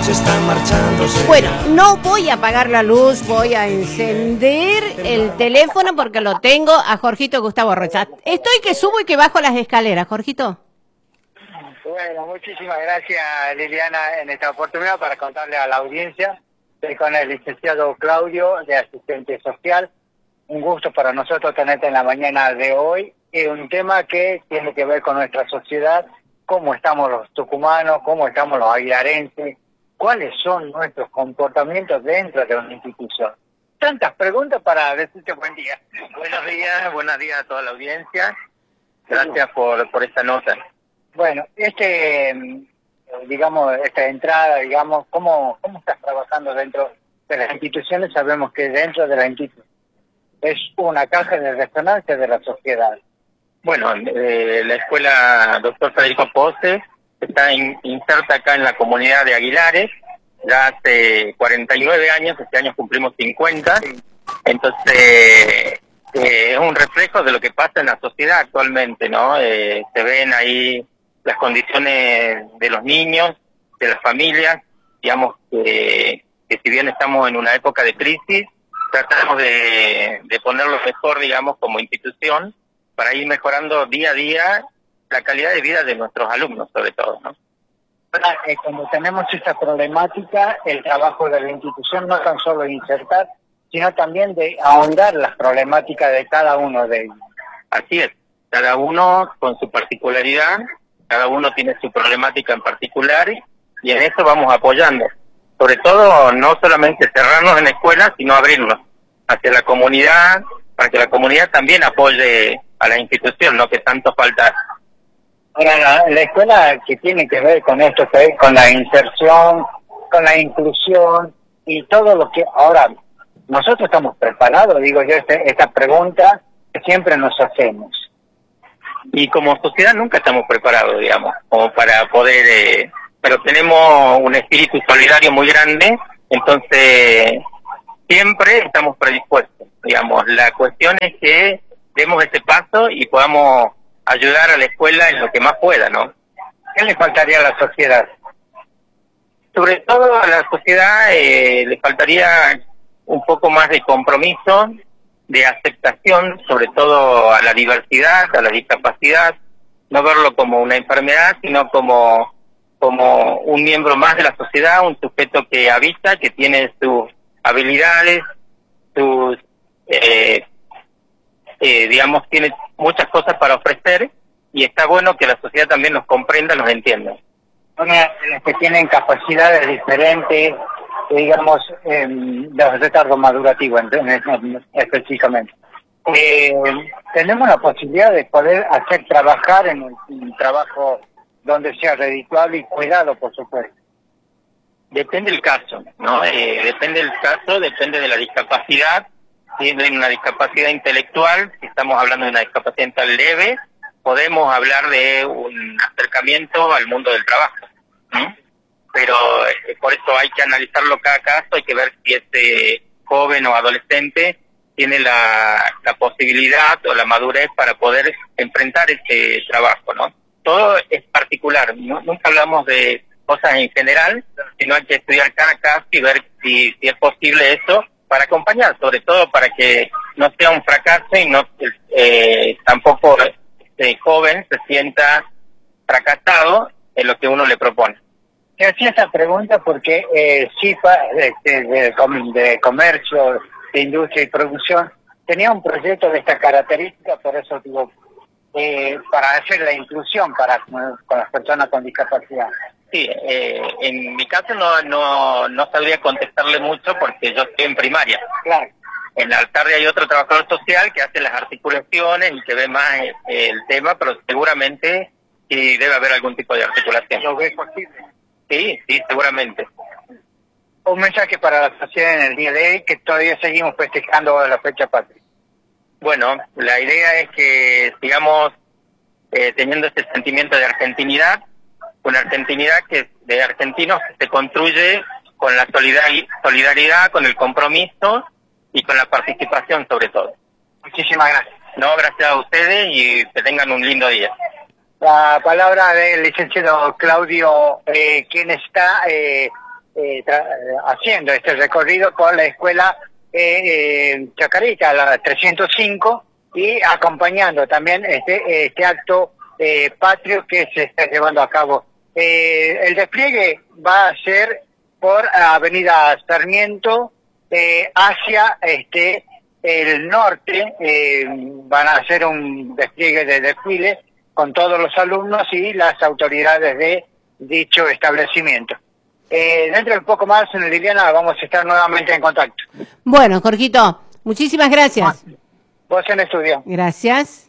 están marchándose. Bueno, no voy a apagar la luz, voy a encender el teléfono porque lo tengo a Jorgito Gustavo Rocha. Estoy que subo y que bajo las escaleras, Jorgito. Bueno, muchísimas gracias, Liliana, en esta oportunidad para contarle a la audiencia. Estoy con el licenciado Claudio, de asistente social. Un gusto para nosotros tenerte en la mañana de hoy. Es un tema que tiene que ver con nuestra sociedad, cómo estamos los tucumanos, cómo estamos los aguilarenses, cuáles son nuestros comportamientos dentro de una institución. Tantas preguntas para decirte buen día. Buenos días a toda la audiencia. Gracias por esta nota. Bueno, esta entrada, digamos, ¿cómo estás trabajando dentro de las instituciones? Sabemos que dentro de la institución es una caja de resonancia de la sociedad. Bueno, la escuela Dr. Federico Pose está inserta acá en la comunidad de Aguilares, ya hace 49 años, este año cumplimos 50, entonces es un reflejo de lo que pasa en la sociedad actualmente, ¿no? Se ven ahí las condiciones de los niños, de las familias, digamos que si bien estamos en una época de crisis, tratamos de ponerlo mejor, digamos, como institución, para ir mejorando día a día la calidad de vida de nuestros alumnos, sobre todo, ¿no? Cuando tenemos esta problemática, el trabajo de la institución no tan solo insertar, sino también de ahondar las problemáticas de cada uno de ellos. Así es, cada uno con su particularidad, cada uno tiene su problemática en particular y en eso vamos apoyando. Sobre todo, no solamente cerrarnos en la escuela, sino abrirnos hacia la comunidad, para que la comunidad también apoye a la institución, ¿no? Que tanto falta. Ahora, la escuela que tiene que ver con esto, con la inserción, con la inclusión y todo lo que ahora nosotros estamos preparados, digo yo, esta pregunta que siempre nos hacemos. Y como sociedad nunca estamos preparados, digamos, como para poder, pero tenemos un espíritu solidario muy grande, entonces siempre estamos predispuestos, digamos. La cuestión es que demos ese paso y podamos ayudar a la escuela en lo que más pueda, ¿no? ¿Qué le faltaría a la sociedad? Sobre todo a la sociedad le faltaría un poco más de compromiso, de aceptación, sobre todo a la diversidad, a la discapacidad, no verlo como una enfermedad, sino como un miembro más de la sociedad, un sujeto que habita, que tiene sus habilidades, sus, digamos, tiene muchas cosas para ofrecer, y está bueno que la sociedad también nos comprenda, nos entienda. Los que tienen capacidades diferentes, digamos, los retardos madurativos específicamente. Tenemos la posibilidad de poder hacer trabajar en un trabajo donde sea redituable y cuidado, por supuesto. Depende del caso, ¿no? Depende del caso, depende de la discapacidad. Si es una discapacidad intelectual, si estamos hablando de una discapacidad mental leve, podemos hablar de un acercamiento al mundo del trabajo, ¿no? Pero por eso hay que analizarlo cada caso, hay que ver si este joven o adolescente tiene la posibilidad o la madurez para poder enfrentar este trabajo, ¿no? Todo es particular, nunca hablamos de cosas en general, sino hay que estudiar cada caso y ver si es posible eso para acompañar, sobre todo para que no sea un fracaso y no tampoco este joven se sienta fracasado en lo que uno le propone. Te hacía esta pregunta porque CIPA, de Comercio, de Industria y Producción, tenía un proyecto de esta característica, por eso digo, para hacer la inclusión con las personas con discapacidad. Sí, en mi caso no sabría contestarle mucho porque yo estoy en primaria. Claro. En la tarde hay otro trabajador social que hace las articulaciones y que ve más el tema, pero seguramente sí debe haber algún tipo de articulación. ¿Lo ves posible? Sí, seguramente. Un mensaje para la sociedad en el día de hoy, que todavía seguimos festejando la fecha patria. Bueno, la idea es que sigamos teniendo ese sentimiento de argentinidad, una argentinidad de argentinos que se construye con la solidaridad, con el compromiso y con la participación sobre todo. Muchísimas gracias. No, gracias a ustedes y que tengan un lindo día. La palabra del licenciado Claudio, quien está haciendo este recorrido por la escuela Chacarita, la 305, y acompañando también este acto patrio que se está llevando a cabo. El despliegue va a ser por Avenida Sarmiento hacia el norte. Van a hacer un despliegue de desfile con todos los alumnos y las autoridades de dicho establecimiento. Dentro de un poco más, Liliana, vamos a estar nuevamente en contacto. Bueno, Jorgito, muchísimas gracias. Vos en estudio. Gracias.